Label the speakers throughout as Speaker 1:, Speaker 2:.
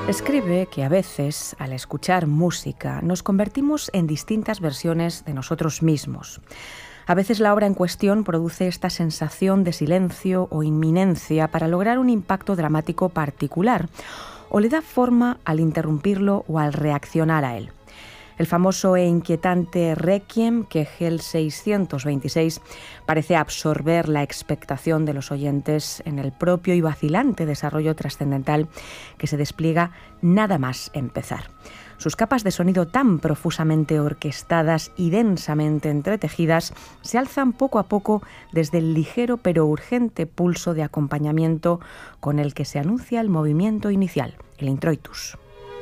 Speaker 1: Escribe que a veces, al escuchar música, nos convertimos en distintas versiones de nosotros mismos. A veces la obra en cuestión produce esta sensación de silencio o inminencia para lograr un impacto dramático particular, o le da forma al interrumpirlo o al reaccionar a él. El famoso e inquietante Requiem, Kegel 626, parece absorber la expectación de los oyentes en el propio y vacilante desarrollo trascendental que se despliega nada más empezar. Sus capas de sonido tan profusamente orquestadas y densamente entretejidas se alzan poco a poco desde el ligero pero urgente pulso de acompañamiento con el que se anuncia el movimiento inicial, el introitus.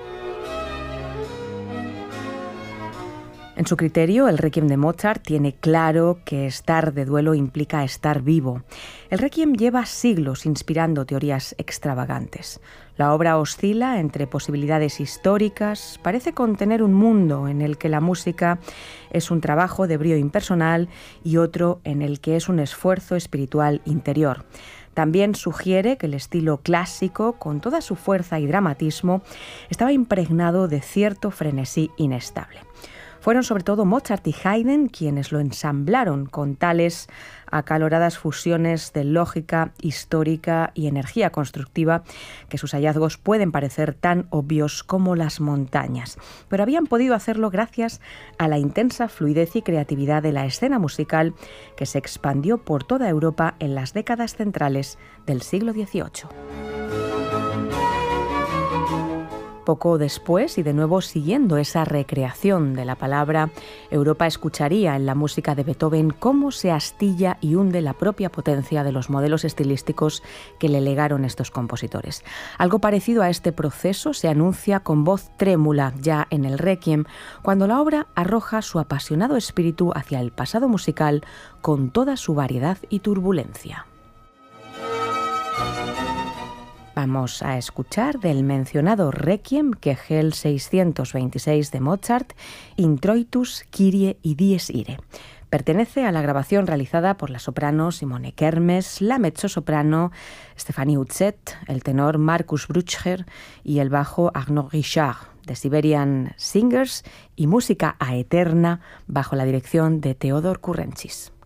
Speaker 1: En su criterio, el Requiem de Mozart tiene claro que estar de duelo implica estar vivo. El Requiem lleva siglos inspirando teorías extravagantes. La obra oscila entre posibilidades históricas, parece contener un mundo en el que la música es un trabajo de brío impersonal y otro en el que es un esfuerzo espiritual interior. También sugiere que el estilo clásico, con toda su fuerza y dramatismo, estaba impregnado de cierto frenesí inestable. Fueron sobre todo Mozart y Haydn quienes lo ensamblaron con tales acaloradas fusiones de lógica histórica y energía constructiva que sus hallazgos pueden parecer tan obvios como las montañas, pero habían podido hacerlo gracias a la intensa fluidez y creatividad de la escena musical que se expandió por toda Europa en las décadas centrales del siglo XVIII. Poco después, y de nuevo siguiendo esa recreación de la palabra, Europa escucharía en la música de Beethoven cómo se astilla y hunde la propia potencia de los modelos estilísticos que le legaron estos compositores. Algo parecido a este proceso se anuncia con voz trémula ya en el Requiem, cuando la obra arroja su apasionado espíritu hacia el pasado musical con toda su variedad y turbulencia. Vamos a escuchar del mencionado Requiem, Kegel 626 de Mozart, Introitus, Kyrie y Dies Irae. Pertenece a la grabación realizada por la soprano Simone Kermes, la mezzosoprano Stéphanie Houzet, el tenor Markus Brücher y el bajo Arnaud Richard, de Siberian Singers, y música a eterna bajo la dirección de Theodor Kurentzis.